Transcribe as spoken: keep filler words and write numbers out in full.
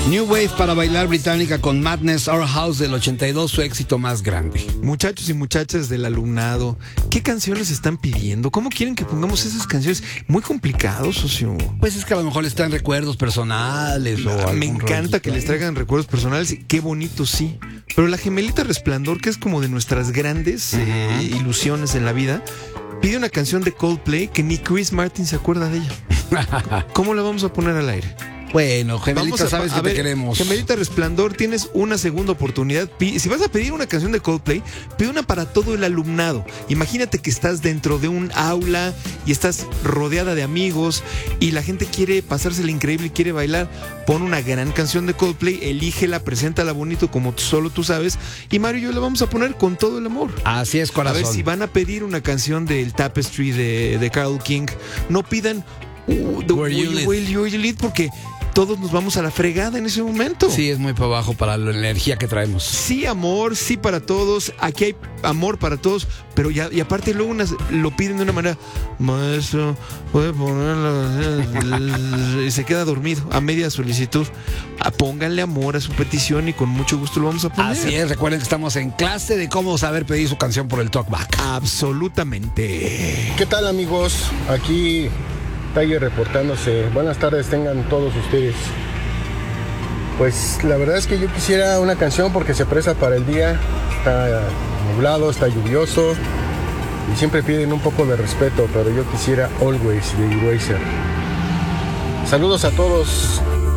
New Wave para bailar británica con Madness Our House del ochenta y dos, su éxito más grande. Muchachos y muchachas del alumnado, ¿qué canciones están pidiendo? ¿Cómo quieren que pongamos esas canciones? Muy complicado, socio. Pues es que a lo mejor les traen recuerdos personales o Me algún encanta rollo. que les traigan recuerdos personales. Qué bonito, sí. Pero la Gemelita Resplandor, que es como de nuestras grandes eh, ilusiones en la vida, pide una canción de Coldplay que ni Chris Martin se acuerda de ella. ¿Cómo la vamos a poner al aire? Bueno, Gemelita, Vamos a- sabes a que ver, te queremos. Gemelita Resplandor, tienes una segunda oportunidad. Pi- Si vas a pedir una canción de Coldplay, pide una para todo el alumnado. Imagínate que estás dentro de un aula y estás rodeada de amigos y la gente quiere pasársela increíble y quiere bailar. Pon una gran canción de Coldplay, elígela, preséntala bonito como solo tú sabes. Y Mario y yo la vamos a poner con todo el amor. Así es, A corazón. ver, si van a pedir una canción del Tapestry de, de Carole King, no pidan uh, The Where You Will, Lead. Will You Lead, porque todos nos vamos a la fregada en ese momento. Sí, es muy para abajo para la energía que traemos. Sí, amor, sí para todos. Aquí hay amor para todos, pero ya, y aparte luego unas lo piden de una manera, maestro, puede ponerla y se queda dormido a media solicitud. Ah, pónganle amor a su petición y con mucho gusto lo vamos a poner. Así es, recuerden que estamos en clase de cómo saber pedir su canción por el Talkback. Absolutamente. ¿Qué tal, amigos? Aquí Tiger reportándose. Buenas tardes tengan todos ustedes. Pues la verdad es que yo quisiera una canción porque se presta para el día. Está nublado, está lluvioso y siempre piden un poco de respeto, pero yo quisiera Always de Eraser. Saludos a todos.